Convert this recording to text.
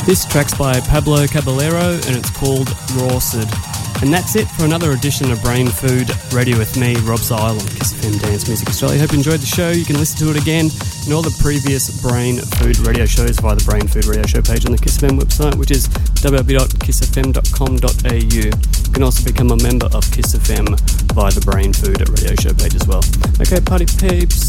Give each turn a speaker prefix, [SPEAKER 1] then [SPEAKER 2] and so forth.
[SPEAKER 1] This track's by Pablo Caballero and it's called Rawsid. And that's it for another edition of Brain Food Radio with me, Rob Zile on Kiss FM Dance Music Australia. Hope you enjoyed the show. You can listen to it again and all the previous Brain Food Radio shows via the Brain Food Radio Show page on the Kiss FM website, which is www.kissfm.com.au. You can also become a member of Kiss FM via the Brain Food Radio Show page as well. Okay, party peeps.